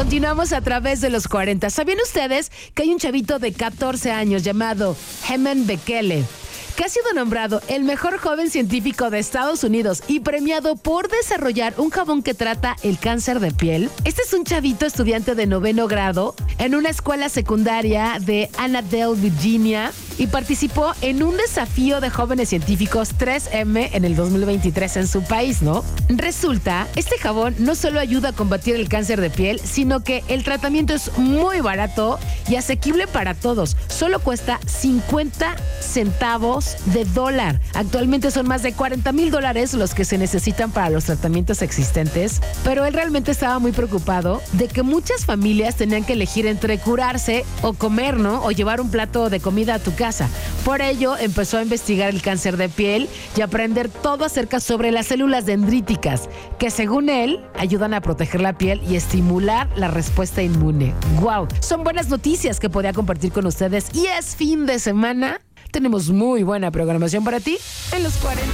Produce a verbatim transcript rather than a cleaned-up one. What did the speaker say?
Continuamos a través de los cuarenta. ¿Sabían ustedes que hay un chavito de catorce años llamado Hemant Bekele, que ha sido nombrado el mejor joven científico de Estados Unidos y premiado por desarrollar un jabón que trata el cáncer de piel? Este es un chavito estudiante de noveno grado en una escuela secundaria de Annandale, Virginia, y participó en un desafío de jóvenes científicos tres eme en el dos mil veintitrés en su país, ¿no? Resulta, este jabón no solo ayuda a combatir el cáncer de piel, sino que el tratamiento es muy barato y asequible para todos. Solo cuesta cincuenta centavos de dólar. Actualmente son más de cuarenta mil dólares los que se necesitan para los tratamientos existentes, pero él realmente estaba muy preocupado de que muchas familias tenían que elegir entre curarse o comer, ¿no? O llevar un plato de comida a tu casa. Por ello, empezó a investigar el cáncer de piel y aprender todo acerca sobre las células dendríticas, que según él, ayudan a proteger la piel y estimular la respuesta inmune. ¡Wow! Son buenas noticias que podía compartir con ustedes y es fin de semana. Tenemos muy buena programación para ti en los cuarenta.